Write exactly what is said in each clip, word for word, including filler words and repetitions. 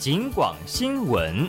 警广新闻。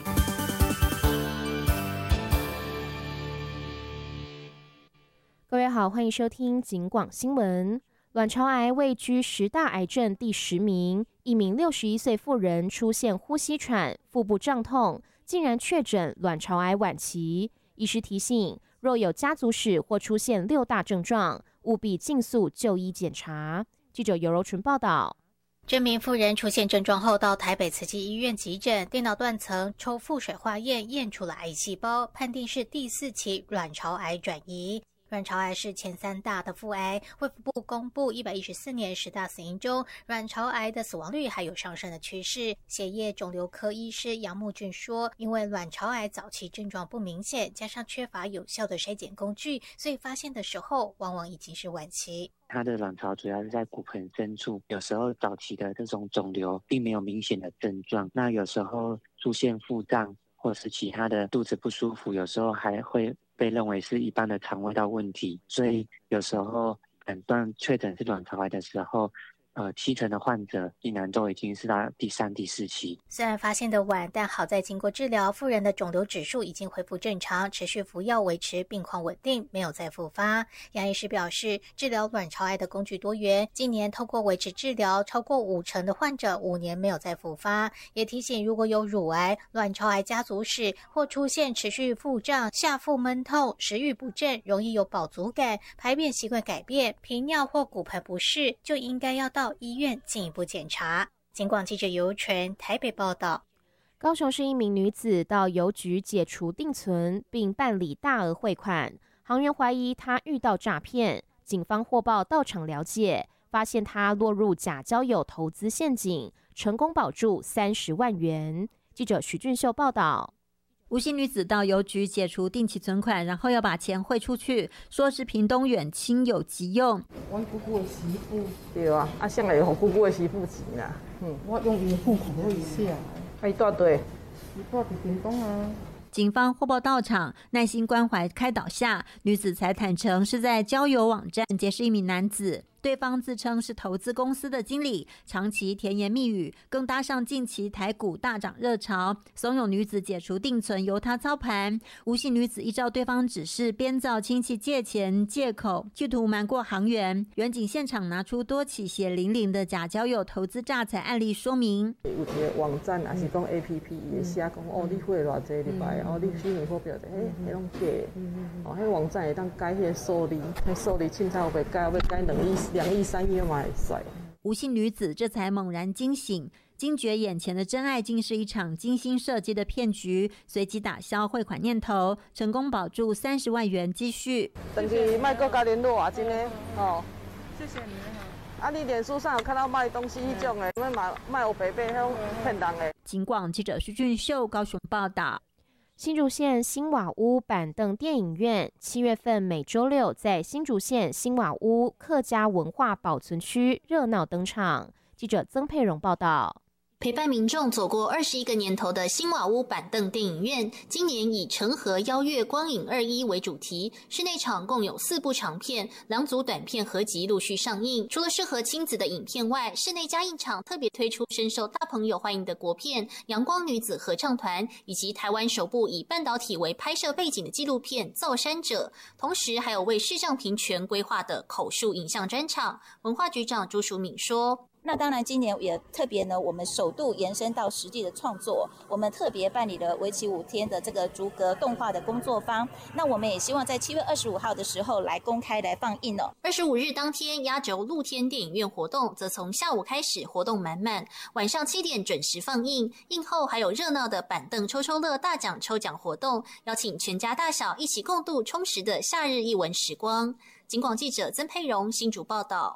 各位好，欢迎收听警广新闻。卵巢癌位居十大癌症第十名，一名六十一岁妇人出现呼吸喘、腹部胀痛，竟然确诊卵巢癌晚期。医师提醒，若有家族史或出现六大症状，务必尽速就医检查。记者尤柔纯报道。 这名妇人出现症状后到台北慈济医院急诊，电脑断层抽腹水化验验出了癌细胞，判定是第四期卵巢癌转移。卵巢癌是前三大的腹癌，卫福部公布一百一十四年十大死因中，卵巢癌的死亡率还有上升的趋势。血液肿瘤科医师杨木俊说，因为卵巢癌早期症状不明显，加上缺乏有效的筛检工具，所以发现的时候往往已经是晚期。 它的卵巢主要是在骨盆深处，有时候早期的这种肿瘤并没有明显的症状，那有时候出现腹胀或是其他的肚子不舒服，有时候还会被认为是一般的肠胃道问题，所以有时候诊断确诊是卵巢癌的时候，呃，七成的患者竟然都已经是到第三、第四期。 虽然发现的晚，但好在经过治疗，妇人的肿瘤指数已经恢复正常，持续服药维持病况稳定，没有再复发。杨医师表示，治疗卵巢癌的工具多元，今年透过维持治疗，超过五成的患者五年没有再复发。也提醒，如果有乳癌、卵巢癌家族史或出现持续腹胀、下腹闷痛、食欲不振、容易有饱足感、排便习惯改变、频尿或骨盆不适，就应该要到医院进一步检查。警广记者尤纯台北报道。 高雄市一名女子到邮局解除定存，并办理大额汇款，行员怀疑她遇到诈骗，警方获报到场了解，发现她落入假交友投资陷阱，成功保住三十万元。记者徐俊秀报道。 吴姓女子到邮局解除定期存款，然后要把钱汇出去，说是屏东远亲友急用。 我姑姑的媳妇，对啊，啊，谁会给姑姑的媳妇钱啦？嗯，我用伊户口汇下来。啊，伊住对？伊住伫屏东啊。 警方获报到场，耐心关怀开导下，女子才坦诚是在交友网站结识一名男子。对方自称是投资公司的经理，长期甜言蜜语，更搭上近期台股大涨热潮，怂恿女子解除定存由他操盘。吴姓女子依照对方指示，编造亲戚借钱借口，企图瞒过行员。远警现场拿出多起血淋淋的假交友投资诈财案例说明。 有一个网站还是讲 A P P， 伊会写讲哦，你汇偌济礼拜，哦，你虚拟货币，嘿，迄拢假的。哦，迄网站会当改迄个数字，迄数字凊彩有袂改，要改两亿。两亿三亿嘛会使。 吴姓女子这才猛然惊醒，惊觉眼前的真爱竟是一场精心设计的骗局，随即打消汇款念头，成功保住三十万元积蓄。 等于卖国家联络啊，真的哦。 谢谢你啊，你脸书上有看到卖东西迄种的，卖卖卖有白白迄种骗人的。 警广记者徐俊秀高雄报道。 新竹县新瓦屋板凳电影院七月份每周六在新竹县新瓦屋客家文化保存区热闹登场。记者曾佩蓉报道。 陪伴民众走过二十一个年头的新瓦屋板凳电影院，今年以成河邀月光影二一为主题，室内场共有四部长片、两组短片合集陆续上映。除了适合亲子的影片外，室内加映场特别推出深受大朋友欢迎的国片《阳光女子合唱团》，以及台湾首部以半导体为拍摄背景的纪录片《造山者》，同时还有为视障平权规划的口述影像专场。文化局长朱淑敏说。 那当然今年也特别呢，我们首度延伸到实际的创作，我们特别办理了为期五天的这个逐格动画的工作坊。那我们也希望在七月二十五号的时候来公开来放映哦。 二十五日当天压轴露天电影院活动，则从下午开始活动满满，晚上七点准时放映。映后还有热闹的板凳抽抽乐大奖抽奖活动，邀请全家大小一起共度充实的夏日艺文时光。警广记者曾佩蓉新竹报道。